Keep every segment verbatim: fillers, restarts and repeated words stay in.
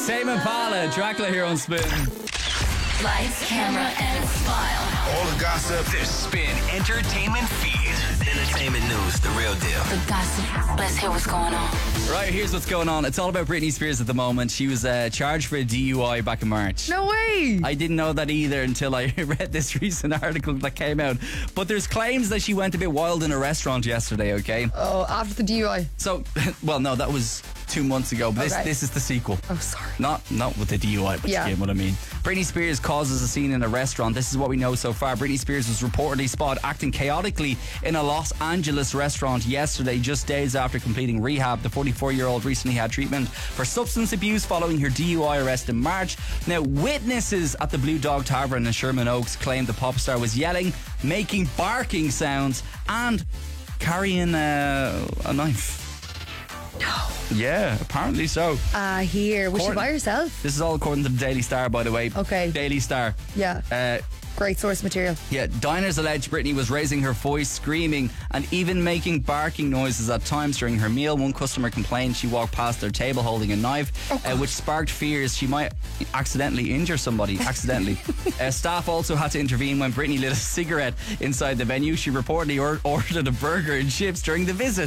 Tame Impala, Dracula here on Spin. Lights, camera, and smile. All the gossip. The Spin Entertainment Feed. Entertainment news, the real deal. The gossip. Let's hear what's going on. Right, here's what's going on. It's all about Britney Spears at the moment. She was uh, charged for a D U I back in March. No way. I didn't know that either until I read this recent article that came out. But there's claims that she went a bit wild in a restaurant yesterday, okay? Oh, after the D U I. So, well, no, that was two months ago. But Okay. this, this is the sequel. Oh, sorry. Not not with the D U I, but Yeah. you get what I mean. Britney Spears causes a scene in a restaurant. This is what we know so far. Britney Spears was reportedly spotted acting chaotically in a Los Angeles restaurant yesterday, just days after completing rehab. The forty-four-year-old recently had treatment for substance abuse following her D U I arrest in March. Now, witnesses at the Blue Dog Tavern in Sherman Oaks claimed the pop star was yelling, making barking sounds, and carrying uh, a knife. No. Yeah, apparently so. Ah, uh, here. Was she Court- by herself? This is all according to the Daily Star, by the way. Okay. Daily Star. Yeah. Uh, Great source material. yeah, diners allege Britney was raising her voice, screaming, and even making barking noises at times during her meal. One customer complained she walked past their table holding a knife, Oh, uh, which sparked fears she might accidentally injure somebody. Accidentally. uh, staff also had to intervene when Britney lit a cigarette inside the venue. She reportedly or- ordered a burger and chips during the visit.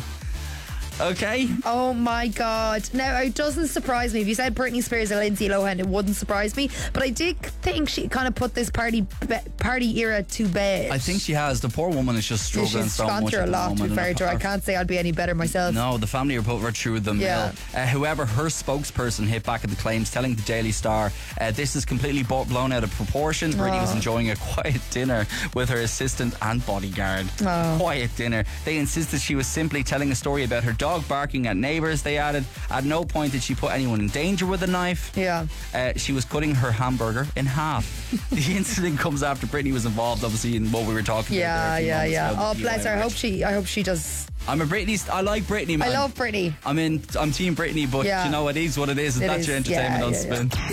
Okay. Oh my God. Now, it doesn't surprise me. If you said Britney Spears or Lindsay Lohan, it wouldn't surprise me. But I did think she kind of put this party be- party era to bed. I think she has. The poor woman is just Yeah, struggling she's so gone much through a at the lot, to moment. be fair to her. I Her- can't say I'd be any better myself. No, the family are put her through the mill. Yeah. Uh, however, her spokesperson hit back at the claims, telling the Daily Star, uh, this is completely bo- blown out of proportion. Britney was enjoying a quiet dinner with her assistant and bodyguard. Oh. Quiet dinner. They insisted she was simply telling a story about her dog barking at neighbours. They added, at no point did she put anyone in danger with a knife. Yeah. Uh, she was cutting her hamburger in half. The incident comes after Britney was involved, obviously, in what we were talking Yeah, about. there a few yeah, moments yeah. ago, Oh, the bless her. I D U I hope she. I hope she does. I'm a Britney. st- I like Britney, man. I love Britney. I'm in. I'm Team Britney, but Yeah. you know it is what it is. And It that's is. your entertainment Yeah, on yeah, yeah. Spin.